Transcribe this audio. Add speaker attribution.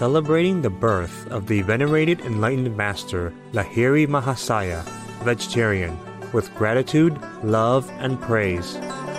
Speaker 1: celebrating the birth of the venerated enlightened master Lahiri Mahasaya, vegetarian, with gratitude, love, and praise.